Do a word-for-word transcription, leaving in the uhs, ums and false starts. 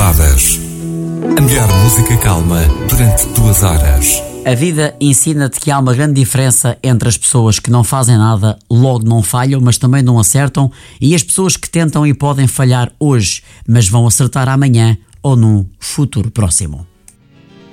Baladas. A melhor música calma durante duas horas. A vida ensina-te que há uma grande diferença entre as pessoas que não fazem nada, logo não falham, mas também não acertam, e as pessoas que tentam e podem falhar hoje, mas vão acertar amanhã ou num futuro próximo.